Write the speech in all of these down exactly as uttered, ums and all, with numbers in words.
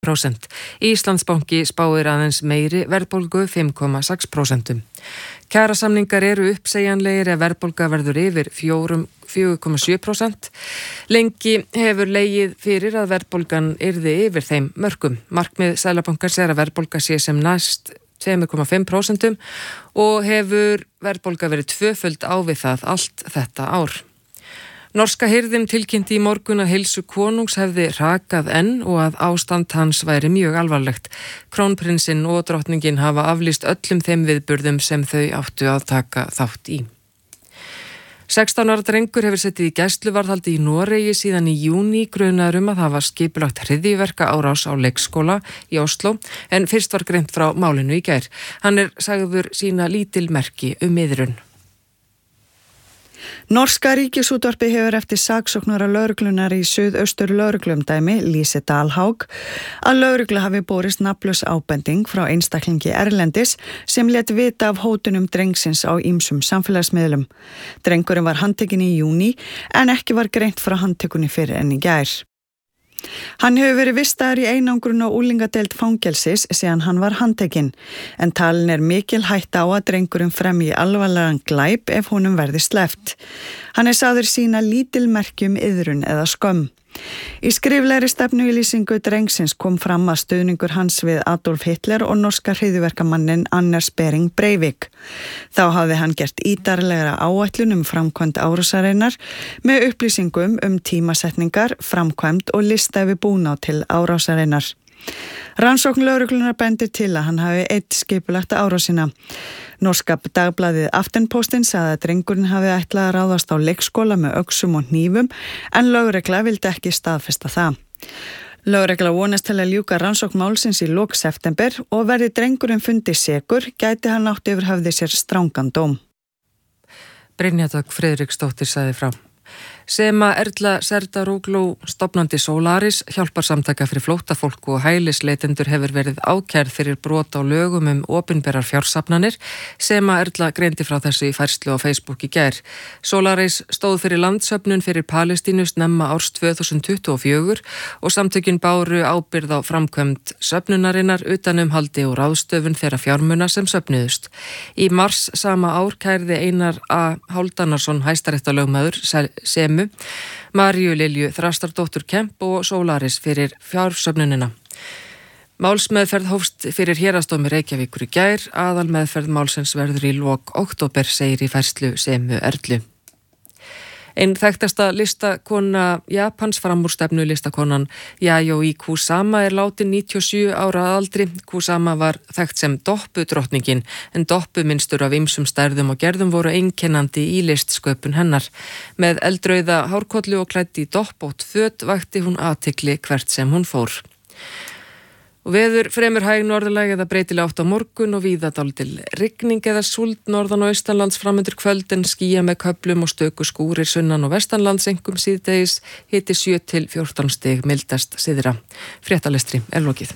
prósent. Íslandsbanki spáir aðeins meiri verðbólgu fimm komma sex prósent. Kjarasamningar eru uppsegjanlegir ef verðbólga verður yfir fjögur komma sjö prósent. Lengi hefur legið fyrir að verðbólgan yrði yfir þeim mörkum. Markmið Seðlabankans er að verðbólga sé sem næst tvö komma fimm prósent og hefur verðbólga verið tvöföld á við það allt þetta ár. Norska hirðin tilkynnti í morgun að heilsu konungs hefði rakað enn og að ástand hans væri mjög alvarlegt. Krónprinsinn og drottningin hafa aflýst öllum þeim viðburðum sem þau áttu að taka þátt í. sextán ára drengur hefur setið í gæsluvarðhaldi í Noregi síðan í júní, grunaður um að hafa skipulagt hryðjuverka árás á leikskóla í Oslo, en fyrst var greint frá málinu í gær. Hann er sagður sína lítil merki um iðrun. Norska ríkisútvarpið hefur eftir saksóknara lögreglunar í suðaustur lögreglumdæmi, Lise Dalhaug, að lögregla hafi borist nafnlaus ábending frá einstaklingi erlendis sem lét vita af hótunum drengsins á ýmsum samfélagsmiðlum. Drengurinn var handtekinn í júní en ekki var greint frá handtekunni fyrir enn í gær. Hann hefur verið vistaður í einangrun á úlingadeild fangelsis síðan hann var handtekinn, en talin er mikil hætta á að drengurinn fremji alvarlegan glæp ef honum verði sleppt. Hann er sagður sína lítil merki um iðrun eða skömm. Í skriflegri stefnuyfirlýsingu drengsins kom fram að stuðningur hans við Adolf Hitler og norska hryðjuverkamannin Anders Behring Breivik. Þá hafði hann gert ítarlegra áætlun um framkvæmd árásarinnar með upplýsingum um tímasetningar, framkvæmd og lista yfir búnað til árásarinnar. Rannsókn lögreglunar bendir til að hann hafi eitt skipulagt árásina. Norska dagblaðið Aftenposten sagði að drengurinn hafi ætlað að ráðast á leikskóla með öxum og hnífum en lögregla vildi ekki staðfesta það. Lögregla vonast til að ljúka rannsókn málsins í lok september og verði drengurinn fundið sekur, gæti hann átt yfir höfði sér strangan dóm. Brynja Dögg Friðriksdóttir sagði frá. Sema Erla Serdaroglou, stofnandi Solaris, hjálpar samtaka fyrir flóttafólk og hælisleitendur hefur verið ákærð fyrir brot á lögum um opinberar fjársafnanir. Sema Erla greindi frá þessu í færslu á Facebook í gær. Solaris stóð fyrir landsöfnun fyrir Palestínu snemma árs tvö þúsund tuttugu og fjögur og samtökin báru ábyrgð á framkvæmd söfnunarinnar utanumhaldi og ráðstöfun þeirra fjármuna sem söfnuðust. Í mars sama ár kærði Einar A. Hálfdanarsson hæstaréttarlögmaður Semu, Maríu Lilju Þrastardóttur Kemp og Solaris fyrir fjársöfnunina. Málsmeðferð hófst fyrir héraðsdómi Reykjavíkur í gær, aðalmeðferð málsins verður í lok október, segir í færslu Semu Erlu. Einn þekktasta listakona Japans, framúrstefnu listakonan Yayoi Kusama, er látin níutíu og sjö ára að aldri. Kusama var þekkt sem doppudrottningin, en doppumynstur af ýmsum stærðum og gerðum voru einkennandi í listsköpun hennar. Með eldrauða hárkollu og klædd í doppótt föt vakti hún athygli hvert sem hún fór. Og veður fremur hæg norðlæg eða breytileg átt á morgun og víða dálítil rigning eða súld norðan og austanlands framundir kvöld en skýja með köflum og stöku skúrir sunnan og vestanlands einkum síðdegis, hiti sjö til fjórtán stig mildast syðra. Fréttalestri er lokið.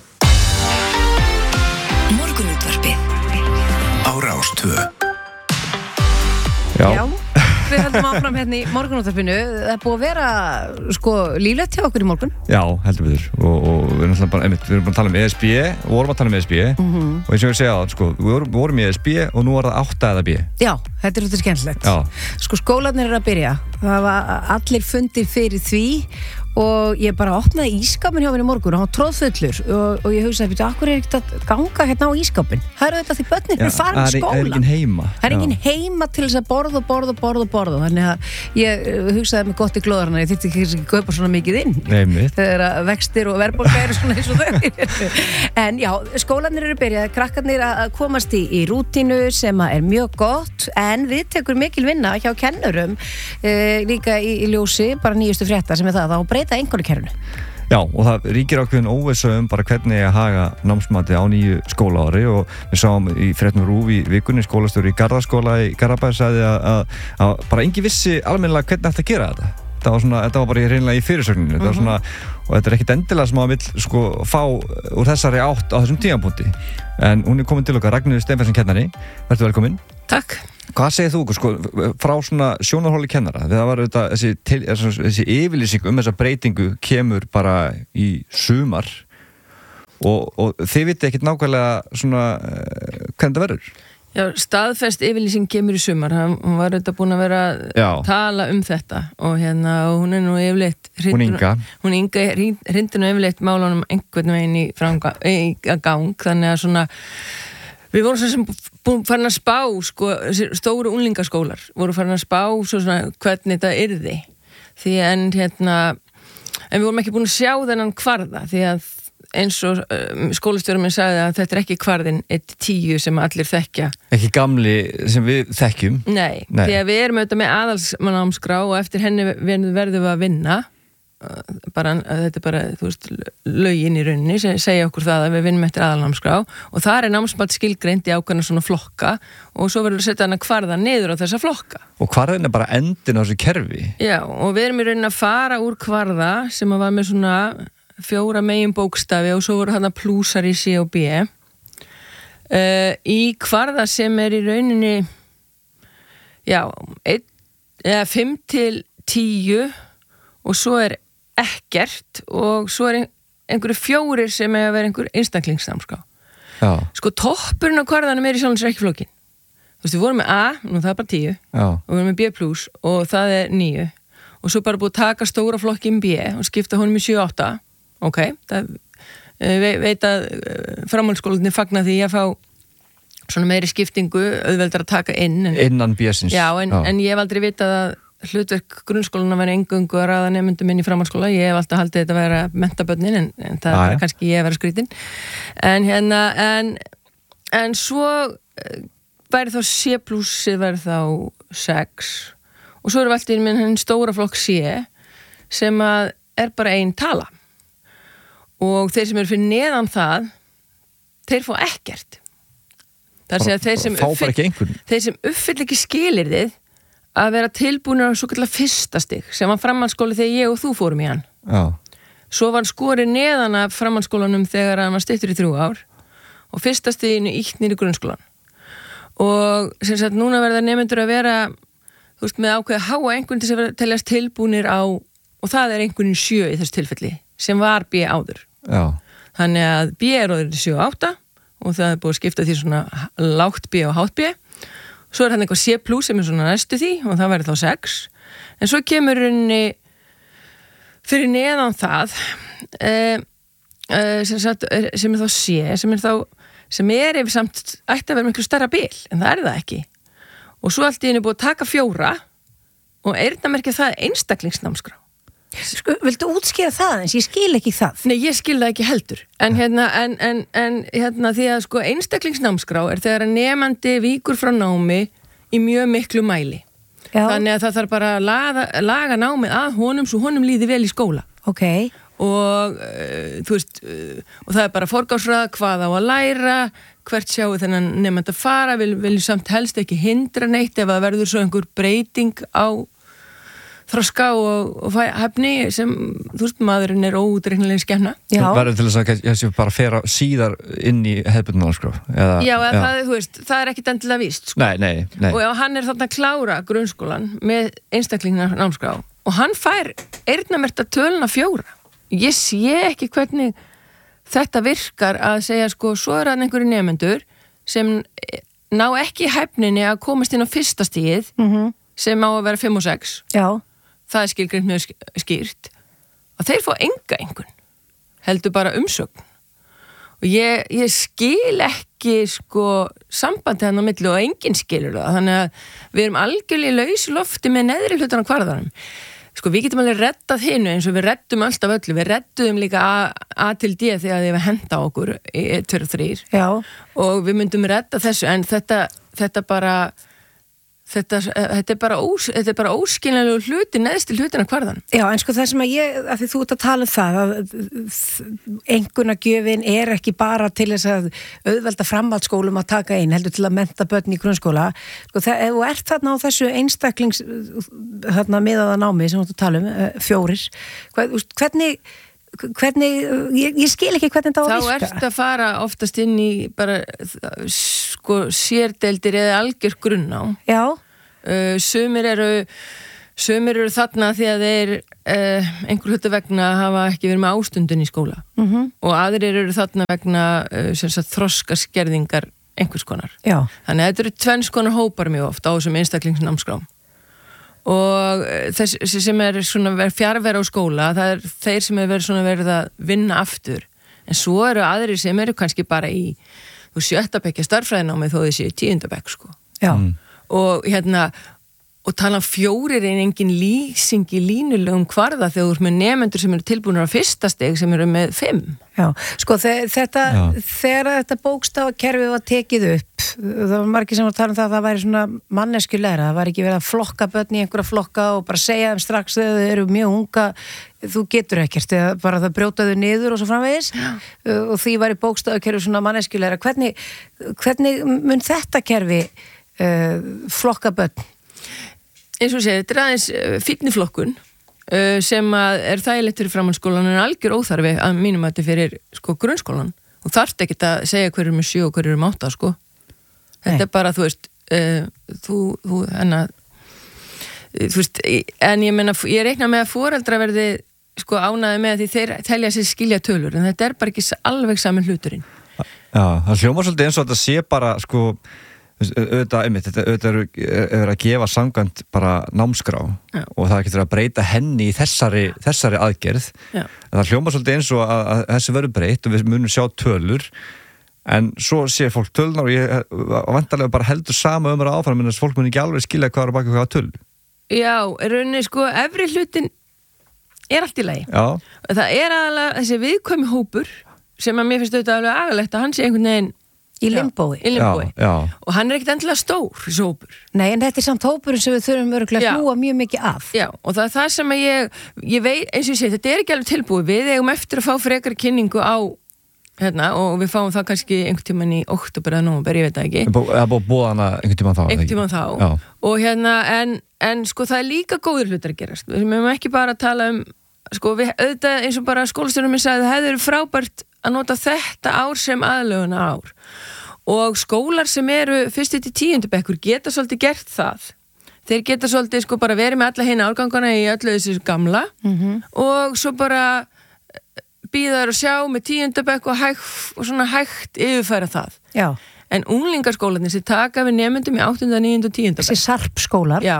Morgunútvarpið á Rás tvö. Já. Já. Við höldum áfram hérna í morgunútvarpinu. Það er búið að vera sko líflegt hjá okkur í morgun. Já, heldur við þurr og, og við erum bara, einmitt, við erum bara að tala um E S B og vorum að tala um E S B mm-hmm. og eins og ég segja það, sko, við vorum, við vorum í E S B og nú er það átta eða B. Já, þetta er svolítið skemmtilegt. Já. Sko skólarnir eru að byrja. Það var allir fundir fyrir því og ég bara opnaði ísskápinn hjá mér í morgun og hann tróðfullur og, og ég hugsaði, veitu, akkur er ekkert að ganga hérna á ísskápinn? Það eru þetta því börnin eru farin í skóla. Það er engin heima. Það er engin heima til þess að borða og borða og borða og borða. Þannig að ég hugsaði mig gott í glóðarna, ég þyrfti ekki að kaupa svona mikið inn. Nei, þegar vextir og verðbólga eru svona eins og þau. En já, skólanir eru byrjað, krakkarnir að komast í, í rútínu sem er mjög gott, en við tekur mikil vinna hjá kennurum e, líka í, í ljósi, bara nýjustu frétta sem er það, þá breyta einhverju kerfinu. Já, og það ríkir ákveðin óvissu um bara hvernig að haga námsmati á nýju skólaári og við sáum í fréttum RÚV í vikunni skólastjóri í Garðaskóla í Garðabæ sagði að, að, að bara engin vissi almennilega hvernig ætti að gera þetta. Þetta var svona, þetta var bara hreinlega í fyrirsögninni. Þetta var svona, og þetta er ekkit endilega sem að vill sko fá úr þessari átt á þessum tímapunkti. En hún er komin til okkar, Ragnhildur Steinfeldsen kennari. Vertu velkomin. Takk. Hvað segir þú, sko, frá svona sjónarhóli kennara? Það var þetta, þessi, til, þessi yfirlýsing um þessa breytingu kemur bara í sumar og, og þið vitið ekkert nákvæmlega svona uh, hvernig það verður. Já, staðfest yfirlýsing kemur í sumar, hún var auðvitað búin að vera að Já. tala um þetta og hérna, og hún er nú yfirleitt Hún Inga. Hún Inga hrindir nú yfirleitt málunum einhvern veginn í, franga, í gang, þannig að svona við vorum svo sem búin farin að spá sko, stóru unglingaskólar voru farin að spá svo svona hvernig þetta yrði því en hérna en við vorum ekki búin að sjá þennan kvarða því að eins og um, skólastjóri minn sagði að þetta er ekki kvarðin eitt tíu sem allir þekkja. Ekki gamli sem við þekkjum. Nei, Nei. því að við erum auðvitað með aðalsnámskrá og eftir henni verðum við að vinna bara, þetta er bara, þú veist, lögin í rauninni sem segja okkur það að við vinnum eftir aðalnámskrá og það er námsmat skilgreint í ákveðna svona flokka og svo verður við að setja hann að kvarða niður á þessa flokka. Og kvarðin er bara endin á þessu kerfi. Já, og við erum í rauninni að fara úr kvarða sem að var með svona fjóra megin bókstafi og svo voru þarna plúsar í C og B uh, í kvarða sem er í rauninni já, ein, eða fimm til tíu og svo er ekkert og svo er einhverju fjórir sem er að vera einhver einstaklingsnámskrá. Já. Sko toppurinn á kvarðanum er í sjálfins ekki flókin. Þú veist, við vorum með A, nú það er bara tíu Já. og við vorum með B plus og það er níu og svo bara búið að taka stóra flokkin B og skipta honum í sjö og átta. Ok, það ve veit að framhaldsskólarnir fagna því að fá svona meiri skiptingu auðveldar að taka inn en, innan B-sins. Já, en, Já. en ég hef aldrei vitað að hlutverk grunnskólana verið engungu að ræða nefndum inn í framhaldsskóla, ég hef alltaf haldið þetta að vera mentabörnin en, en það ah, er kannski ég að vera skrítin en hérna en, en svo væri þá C plussið væri þá sex og svo erum við alltaf inn með henni stóra flokk C sem að er bara ein tala og þeir sem eru fyrir neðan það þeir fá ekkert það er að segja þeir sem uppfyll, þeir sem uppfyll ekki skilyrðið að vera tilbúinir á svo kallar fyrsta stig sem var framhaldsskóli þegar ég og þú fórum í hann Já. svo var skorið neðan af framhaldsskólanum þegar hann var styttur í þrjú ár og fyrsta stiginu ítt nýri grunnskólan og sem sagt núna verða nemendur að vera þú veist með ákveða háa einhvern til að teljast tilbúinir á og það er einhverjum sjö í þessu tilfelli sem var B áður. Já. Þannig að B er orðið sjö og átta og það er búið að skipta því svona lágt B og hátt B. Svo er hann eitthvað C plus sem er svona næstu því og það verður þá sex. En svo kemur henni fyrir neðan það eh, eh, sem, sagt, sem er þá C sem er þá sem er yfir samt ætti að vera miklu stærra bil en það er það ekki. Og svo allt í henni búið að taka fjóra og eyrnamerkja það einstaklingsnámskrá. Sko, viltu útskýra það eins? Ég skil ekki það. Nei, ég skil það ekki heldur. En hérna, en, en, en, hérna því að sko einstaklingsnámskrá er þegar að nemandi víkur frá námi í mjög miklu mæli. Já. Þannig að það þarf bara að laga, laga námið að honum svo honum líði vel í skóla. Ok. Og uh, þú veist, uh, og það er bara forgámsraða hvað á að læra, hvert sjáu þennan nemandi að fara, vil, vil samt helst ekki hindra neitt ef það verður svo einhver breyting á þroska og, og hæfni sem, þú veist, maðurinn er óútreiknilega skemna. Já. Verður til þess að þessi bara fera síðar inn í hefðbundnámskrá. Já, já. Það, þú veist, það er ekkit endilega víst. Sko. Nei, nei, nei. Og já, hann er þarna að klára grunnskólan með einstaklingar námskrá og hann fær eyrnamerkta töluna fjóra. Ég sé ekki hvernig þetta virkar að segja, sko, svo er hann einhverju nemendur sem ná ekki hæfninni að komast inn á fyrsta stigið mm-hmm. sem á að vera fimm og sex. Já. Það er skilgreint mjög skýrt og þeir fá enga einhvern heldur bara umsögn og ég, ég skil ekki sko sambandi hann á milli og enginn skilur það þannig að við erum algjörlega laus í lofti með neðri hlutan á kvarðanum sko við getum alveg reddað hinu eins og við reddum alltaf öllu, við redduðum líka A, A til D þegar þið var henda okkur í tveir og þrír Já. Og við myndum redda þessu en þetta, þetta bara Þetta, þetta er bara, ós, þetta er bara óskiljanlegu hluti, neðst til hlutina hvarðan. Já, en sko það sem að ég, að því þú ert að tala um það, að einkunnagjöfin er ekki bara til þess að auðvelda framhaldsskólum að taka inn, heldur til að mennta börn í grunnskóla. Sko það, ef þú ert þarna á þessu einstaklings, þarna miðaða námi sem þú ert að tala um, fjórir, hvernig, hvernig, ég, ég skil ekki hvernig það á að virka. Þá ert að fara oftast inn í bara, sko, sérdeildir eða algjör grunná. Já. Uh, sumir eru Sumir eru þarna því að þeir eh, einhver hlutu vegna hafa ekki verið með ástundun í skóla mm-hmm. og aðrir eru þarna vegna eh, sem sagt, þroskaskerðingar einhvers konar. Já. Þannig að þetta eru tvenns konar hópar mjög oft á þessum einstaklingsnámskrám og þessi sem er svona fjarvera á skóla, það er þeir sem er verið svona verið að vinna aftur en svo eru aðrir sem eru kannski bara í þú sjötta bekkja starffræðinámi þó þessi tíunda bekk sko. Já. Mm. Og hérna og tala um fjórir en engin lýsing í línulegum kvarða þegar þú ert með nemendur sem eru tilbúinir á fyrsta steg sem eru með fimm. Já, sko þe- þetta, Já. þegar þetta bókstafakerfi var tekið upp, það var margir sem var að tala um það að það væri svona manneskjulegra, það var ekki verið að flokka börn í einhverja flokka og bara segja þeim strax þegar þau eru mjög unga, þú getur ekkert, eða bara það brjótaðu niður og svo framvegis og því var í bókstafakerfi svona manneskjulegra. Hvernig, hvernig mun þetta kerfi uh, flokka börn? Eins og segja, þetta er aðeins fíniflokkun uh, sem að er þægilegt fyrir framhaldsskólan en algjör óþarfi að mínum að þetta fyrir sko, grunnskólan og þarft ekki að segja hverju er með sjö og hverju er með átta sko. Þetta Nei. er bara, þú veist uh, þú, þú, enna þú veist, en ég meina ég reikna með að foreldra verði sko ánaði með því þeir telja sér skilja tölur en þetta er bara ekki alveg saman hluturinn. Já, það hljómar svolítið eins og þetta sé bara sko, auðvitað, einmitt, þetta auðvitað eru er, er að gefa samkvæmt bara námskrá Já. og það getur að breyta henni í þessari, þessari aðgerð. Já. Það hljómar svolítið eins og að, að þessi verður breytt og við munum sjá tölur en svo sé fólk tölunar og ég vantarlega bara heldur sama um það áfram en þess fólk mun ekki alveg skilja hvað er að baka hvaða töl. Já, er rauninni sko efri hlutin er allt í lagi. Já. Það er aðalega þessi viðkvæmi hópur sem að mér finnst auðvitað alveg agalegt að hann sé einhvern veginn Í limbói. í limbói. Já, já. Og hann er ekkert endilega stór, þessi hópur. Nei, en þetta er samt hópurinn sem við þurfum örgulega Já. að hlúa mjög mikið af. Já, og það er það sem að ég, ég veit, eins og ég segi, þetta er ekki alveg tilbúið. Við eigum eftir að fá frekar kynningu á, hérna, og við fáum það kannski einhvern tímann í október eða nóvember, ég veit það ekki. Það er búið að búa hana einhvern tímann þá. Einhvern tímann þá. Já. Og hérna, en, en sko það er líka góður hlutar að gerast. Við mögum ekki bara að tala um, sko við auðvitað eins og bara skólastjórinn minn sagði, það hefði verið frábært að nota þetta ár sem aðlöguna ár. Og skólar sem eru fyrstu til tíundu bekkur geta svolítið gert það. Þeir geta svolítið sko bara verið með alla hina árgangana í öllu þessu gamla Mm-hmm. og svo bara býða þær og sjá með tíundu bekk og, hæg, og svona hægt yfirfæra það. Já, En unglingaskólarnir sem taka við nemendum í áttunda, níunda og tíunda bekk. þessi sarpskólar. Já,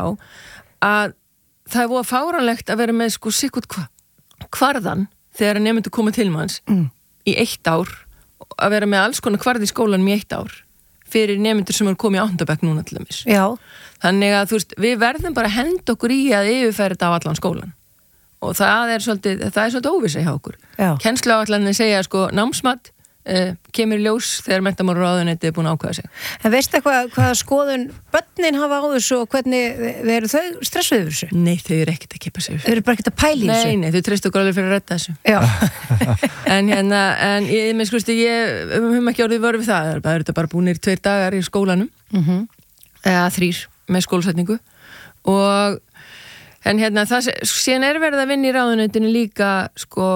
að það er voða fáránlegt að vera með sko sikkert hva, hvarðan þegar nemendur koma til manns Mm. í eitt ár að vera með alls konar hvarð í skólanum í eitt ár fyrir nemendur sem eru komið í áttunda bekk núna til dæmis. Já, Þannig að þú veist, við verðum bara að henda okkur í að yfirfæra þetta á allan skólan og það er svolítið, það er svolítið óvissa hjá okkur. já. Kennsluáætlanir segja sko námsmat uh, kemur í ljós þegar menntamálaráðuneytið er búin að ákveða sig. En veistu hvað, hvaða skoðun börnin hafa á þessu og hvernig eru þau stressuð yfir þessu? Nei, þau eru ekkert að kippa sig. Þau eru bara ekkert að pæla í þessu? Nei, nei, þau treystu okkur alveg fyrir að redda þessu. Já, En hérna, en ég, með skusti, ég um, um ekki orðið vörð við það, það er þetta bara búinir tveir dagar í skólanum, mm-hmm. eða þrýr með skólasetningu og en hérna, það síðan er verið að vinna í ráðuneytinu líka, sko,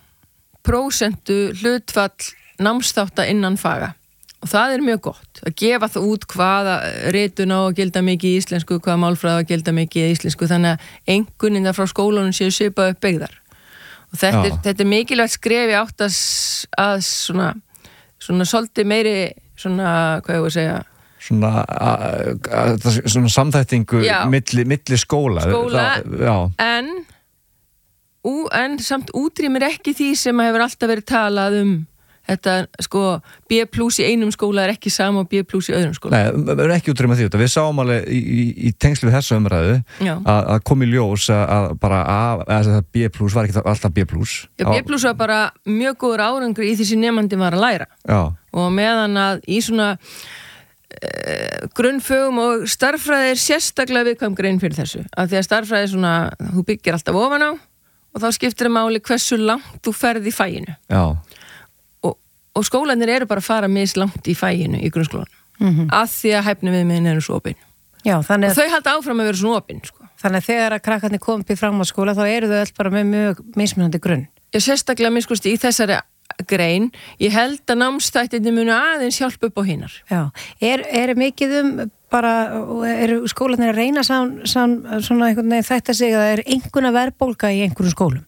prósentu hlutfall námsþátta innan faga og það er mjög gott að gefa það út hvaða ritun á að gilda mikið í íslensku, hvaða málfræði á að gilda mikið í íslensku, þannig að einhverjum frá skólanum séu svipað upp byggðar. Og þetta er, þetta er mikilvægt skrefi átt að, að svona, svona svolítið meiri, svona, hvað ég voru að segja, Svona, að, að, svona samþættingu Já. milli, milli skóla. Skóla. Það, já. en, ú, en samt útrýmir ekki því sem hefur alltaf verið talað um þetta, sko, B plus í einum skóla er ekki sama og B plus í öðrum skóla. Nei, við erum ekki útrýma því þetta. Við sáum alveg í, í, í tengslu við þessu umræðu Já. að, að kom í ljós að, að bara að, að B plus var ekki alltaf B plus. Já, B plus var bara mjög góður árangur í því sem nemandi var að læra. Já. Og meðan að í svona Uh, grunnfögum og starffræði er sérstaklega viðkvæm grein fyrir þessu af því að starffræði er svona, þú byggir alltaf ofan á og þá skiptir það máli hversu langt þú ferð í faginu Já. og, og skólanir eru bara að fara mislangt í faginu í grunnskólanum Mm-hmm. af því að hæfni viðmiðin eru svo opin Já, þannig og að, þau halda áfram að vera svona opin sko. þannig að þegar að krakkarnir komið upp í framhaldsskóla þá eru þau öll bara með mjög mismunandi grunn. Ég sérstaklega miskusti í þessari grein. Ég held að námsþættirnir munu aðeins hjálpa upp á hinnar. Já, er, er mikið um bara, eru skólanir að reyna sán, sán, svona einhvern veginn þetta sig að það er einhverja verðbólga í einhverjum skólum?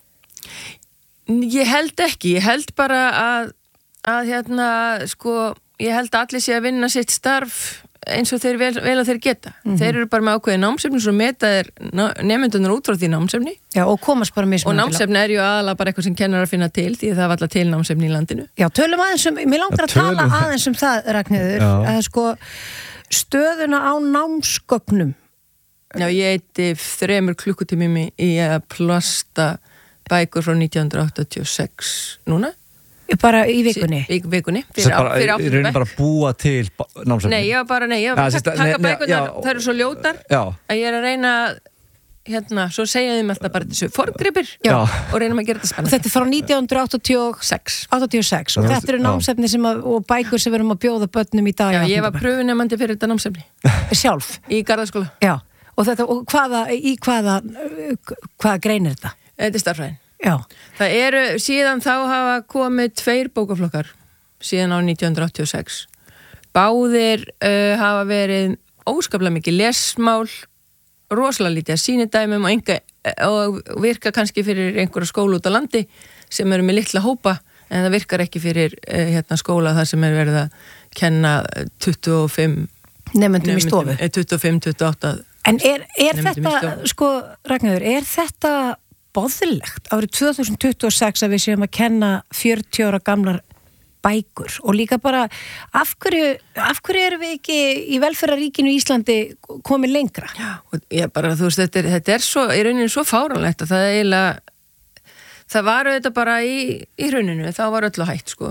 Ég held ekki, ég held bara að, að hérna, sko, ég held að allir sé að vinna sitt starf eins og þeir vel, vel að þeir geta. Mm-hmm. Þeir eru bara með ákveðið námsefni svo meta þeir nemendurnar út frá því námsefni. Já, og komast bara mismunandi. Og námsefni er ju aðalega bara eitthvað sem kennar að finna til því það var alltaf til námsefni í landinu. Já, tölum aðeins um, mér langar að tala aðeins um það, Ragnheiður, að sko stöðuna á námsgögnum. Já, ég eitti þremur klukkutímum í að plasta bækur frá nítján hundruð áttatíu og sex núna. Bara í vikunni? Í vikunni. Fyrir áttundu bekk. Bara búa til námsefni? Nei, ég var bara, nei, ég var bara að taka bækurnar, það eru svo ljótar já. Að ég er að reyna, hérna, svo segja þeim alltaf bara þessu forgripir já. Og reynum að gera þetta spennandi. Þetta er frá nítján hundruð áttatíu og sex og þetta eru námsefni sem að, og bækur sem við erum að bjóða börnum í dag. Já, ég var pröfunemandi fyrir þetta námsefni. Sjálf? Í Garðaskóla. Já, og þetta, og hvaða, í hvaða, hvaða grein er þetta? Þetta er starffræðin. Já. Það eru, síðan þá hafa komið tveir bókaflokkar síðan á nítján hundruð áttatíu og sex. Báðir uh, hafa verið óskaplega mikið lesmál, rosalega lítið að sýnidæmum og, enga, og virka kannski fyrir einhverja skóla út á landi sem eru með litla hópa en það virkar ekki fyrir uh, hérna, skóla þar sem er verið að kenna tuttugu og fimm nemendum í stofu. tuttugu og fimm til tuttugu og átta. En er, er þetta, sko Ragnheiður, er þetta boðlegt árið tvö þúsund tuttugu og sex að við séum að kenna fjörutíu ára gamlar bækur og líka bara af hverju, af hverju erum við ekki í velferðaríkinu í Íslandi komið lengra? Já, og ég bara, þú veist, þetta er, þetta er svo, í rauninu svo fáránlegt að það er eiginlega, það var þetta bara í, í rauninu, þá var öllu hægt, sko.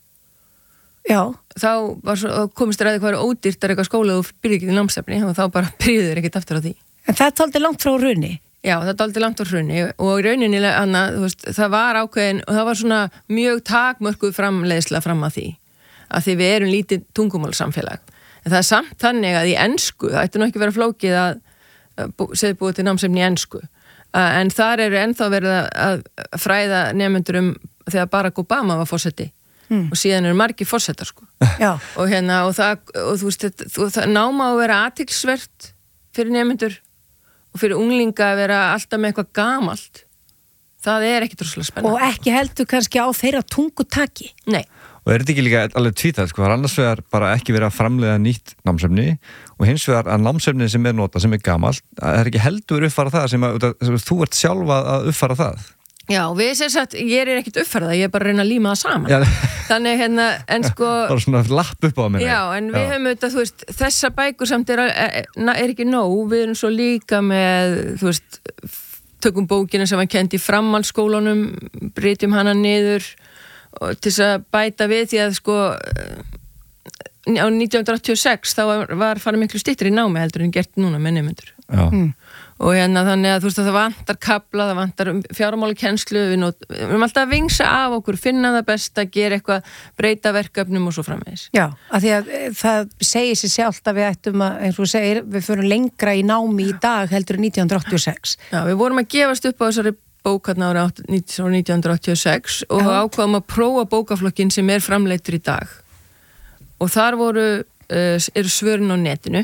Já. Þá var svo, komist ræði hvað er ódýrt að eitthvað skóla og byrði ekki til námsefni og þá bara byrðir ekkert aftur á því. En það er aldrei langt frá raunni? Já, það er aldrei langt á hrunni og í rauninni, Anna, þú veist, það var ákveðin og það var svona mjög takmörkuð framleiðsla fram að því að því við erum lítið tungumálsamfélag. En það er samt þannig að í ensku, það ætti nú ekki verið flókið að segja búið til námsefni í ensku, en þar eru ennþá verið að fræða nemendur um þegar Barack Obama var forseti mm. og síðan eru margir forsetar, sko. Já. Og hérna, og það, og þú veist, það, það náma að vera athyglisvert fyrir nemendur og fyrir unglinga að vera alltaf með eitthvað gamalt. Það er ekkit rosalega spennandi. Og ekki heldur kannski á þeirra tungutaki. Nei. Og er þetta ekki líka alveg tvítað, sko, það er annars vegar bara ekki verið að framleiða nýtt námsefni og hins vegar að námsefni sem er nota, sem er gamalt, það er ekki heldur uppfara það sem, að, sem þú ert sjálfa að uppfara það. Já, við sem sagt, ég er ekkit uppfærað, ég er bara að reyna að líma það saman. Já. Þannig hérna, en sko... Bara svona lapp upp á mér. Já, en við Já. höfum auðvitað, þú veist, þessa bækur samt er, er, er ekki nóg, við erum svo líka með, þú veist, tökum bókina sem var kent í framhaldsskólanum, breytum hana niður og til þess að bæta við því að sko, á nítján hundruð áttatíu og sex þá var, var farið miklu styttri í námi heldur en gert núna með nemendur. Já. Mm. Og hérna þannig að þú veist að það vantar kabla, það vantar fjármálakennslu, við, not, við erum alltaf að vingsa af okkur, finna það best að gera eitthvað, breyta verkefnum og svo framvegis. Já, af því að það segir sér sjálft að við ættum að, eins og segir, við förum lengra í námi í dag heldur en nítján hundruð áttatíu og sex. Já, við vorum að gefast upp á þessari bók hérna árið nítján hundruð áttatíu og sex og Já. ákvaðum að prófa bókaflokkin sem er framleiddur í dag. Og þar voru, uh, eru svörin á netinu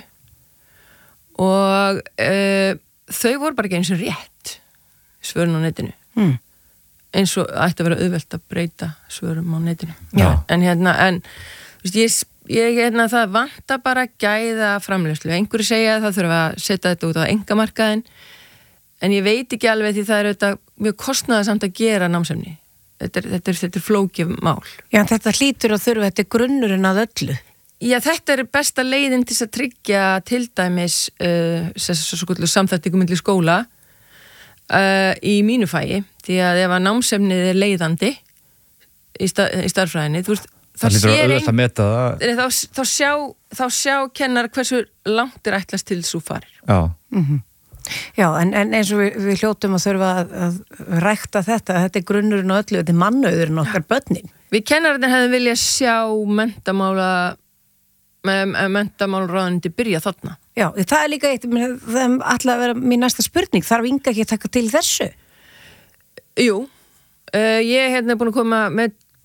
og uh, þau voru bara ekki eins og rétt svörin á netinu mm. eins og ætti að vera auðvelt að breyta svörum á netinu. Já. En hérna, en veist, ég, ég hérna það vantar bara gæða framleiðslu. Einhverju segja að það þurfa að setja þetta út á engamarkaðin en ég veit ekki alveg því það er auðvitað mjög kostnaðarsamt að gera námsefni. Þetta er, þetta er, þetta er flókið mál. Já, þetta hlýtur að þurfa, þetta er grunnurinn að öllu. Já, þetta er besta leiðin til að tryggja til dæmis uh, samþættingum milli skóla uh, í mínu fæi, því að ef að námsefnið er leiðandi í, sta, í starffræðinni, þú veist, þá það sér ein, þá, þá, sjá, þá sjá kennar hversu langt er ætlast til svo farir. Já. Mm-hmm. Já, en, en eins og við, við hljótum að þurfa að, að rækta þetta, þetta er grunnurinn og öllu, þetta er mannauðurinn okkar börnin. Við kennararnir hefðum viljað sjá menntamála með menntamálráðuneyti byrja þarna. Já, það er líka eitt, það er alltaf að vera mín næsta spurning, þarf Inga ekki að taka til þessu? Jú, uh, ég hérna er búin að koma með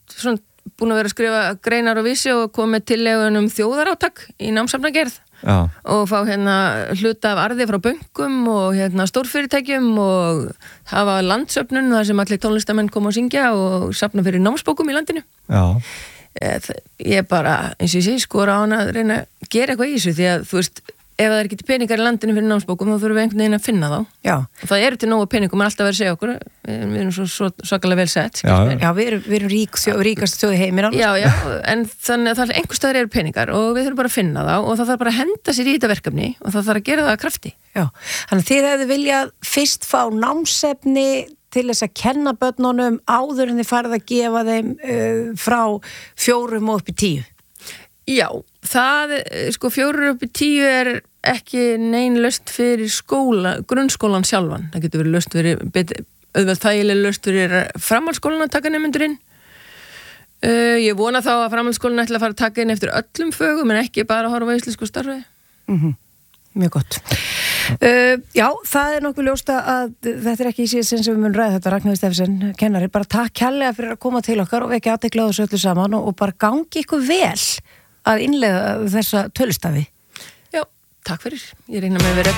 svona búin að vera að skrifa greinar og vísi og komið tillögun um þjóðarátak í námsefnagerð Já. og fá hérna hluta af arði frá bönkum og hérna stórfyrirtækjum og hafa landsöfnun þar sem allir tónlistamenn koma að syngja og safna fyrir námsbókum í landinu. Já. Ég bara, eins og ég sé, skora á hana að reyna að gera eitthvað í þessu því að þú veist, ef það er ekki til peningar í landinu fyrir námsbókum þá þurfum við einhvern veginn að finna þá. Já. Og það eru til nógu peningum, maður alltaf verið að segja okkur, við, við erum svo, svo svakalega vel sett. Já, Já, við erum, við erum rík, þjó, ríkast þjóð í heiminum. Já, já, en þannig að það er einhver staðar eru peningar og við þurfum bara að finna þá og það þarf bara að henda sér í þetta verkefni og það þarf að gera það að krafti. Já, þannig að þið hefðu viljað fyrst fá námsefni til þess að kenna börnunum áður en þið farið að gefa þeim uh, frá fjórum og upp í tíu. Já, það, sko, fjórir upp í tíu er ekki nein löst fyrir skóla, grunnskólan sjálfan. Það getur verið löst fyrir, auðvitað þægilega löst fyrir framhaldsskólan að taka nemendur inn. Uh, ég vona þá að framhaldsskólan ætla að fara að taka inn eftir öllum fögum en ekki bara að horfa á íslensku starfi. Mhm. Mjög gott. Uh, já, það er nokkuð ljóst að þetta er ekki í síðan sem við munum ræða þetta. Ragnheiður Steffensen, kennari, bara takk kærlega fyrir að koma til okkar og vekja athygli á þessu öllu saman og, og bara gangi ykkur vel að innleiða þessa tölustafi. Já, takk fyrir. Ég reyna með að vera